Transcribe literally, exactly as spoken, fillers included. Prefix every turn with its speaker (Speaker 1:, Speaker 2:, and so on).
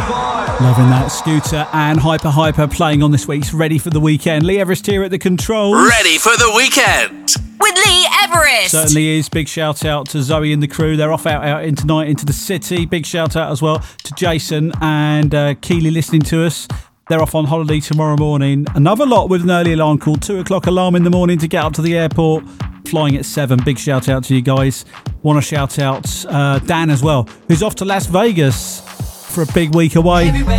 Speaker 1: Loving that. Scooter and Hyper Hyper playing on this week's Ready for the Weekend. Lee Everest here at the controls.
Speaker 2: Ready for the weekend
Speaker 3: with Lee Everest.
Speaker 1: Certainly is. Big shout out to Zoe and the crew. They're off out, out in tonight into the city. Big shout out as well to Jason and uh, Keely listening to us. They're off on holiday tomorrow morning. Another lot with an early alarm called two o'clock alarm in the morning to get up to the airport. Flying at seven. Big shout out to you guys. Want to shout out uh, Dan as well, who's off to Las Vegas for a big week away.